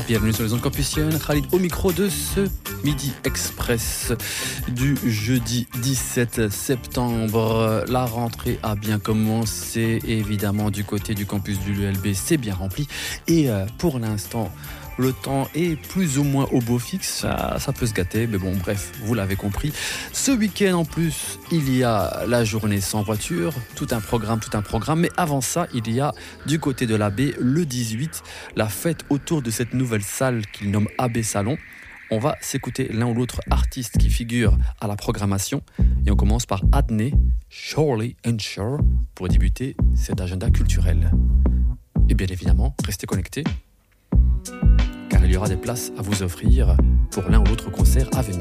Bienvenue sur les ondes campusiennes. Khalid au micro de ce Midi Express du jeudi 17 septembre. La rentrée a bien commencé, évidemment, du côté du campus de l'ULB, c'est bien rempli. Et pour l'instant, le temps est plus ou moins au beau fixe, ça peut se gâter, mais bon, bref, vous l'avez compris. Ce week-end, en plus, il y a la journée sans voiture, tout un programme. Mais avant ça, il y a, du côté de l'AB, le 18, la fête autour de cette nouvelle salle qu'il nomme AB Salon. On va s'écouter l'un ou l'autre artiste qui figure à la programmation. Et on commence par Adney, Surely and Sure, pour débuter cet agenda culturel. Et bien évidemment, restez connectés, car il y aura des places à vous offrir pour l'un ou l'autre concert à venir.